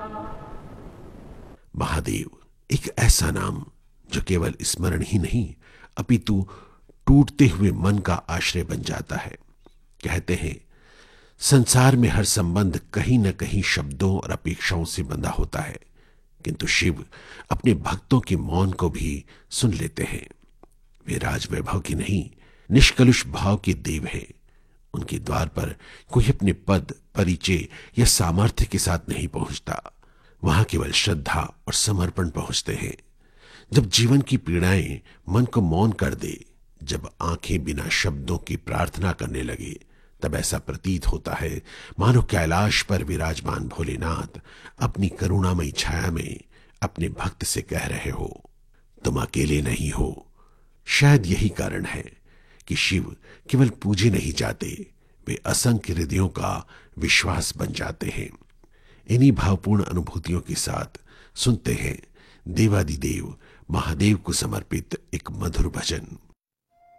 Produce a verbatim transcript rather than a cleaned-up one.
महादेव एक ऐसा नाम जो केवल स्मरण ही नहीं अपितु टूटते हुए मन का आश्रय बन जाता है। कहते हैं संसार में हर संबंध कहीं न कहीं शब्दों और अपेक्षाओं से बंधा होता है, किंतु शिव अपने भक्तों के मौन को भी सुन लेते हैं। वे राज वैभव की नहीं, निष्कलुष भाव के देव हैं। उनके द्वार पर कोई अपने पद, परिचय या सामर्थ्य के साथ नहीं पहुंचता। वहां केवल श्रद्धा और समर्पण पहुंचते हैं। जब जीवन की पीड़ाएं मन को मौन कर दे, जब आंखें बिना शब्दों की प्रार्थना करने लगे, तब ऐसा प्रतीत होता है मानो कैलाश पर विराजमान भोलेनाथ अपनी करुणामयी छाया में अपने भक्त से कह रहे हो, तुम अकेले नहीं हो। शायद यही कारण है कि शिव केवल पूजे नहीं जाते, वे असंख्य हृदयों का विश्वास बन जाते हैं। इन्हीं भावपूर्ण अनुभूतियों के साथ सुनते हैं देवादिदेव महादेव को समर्पित एक मधुर भजन।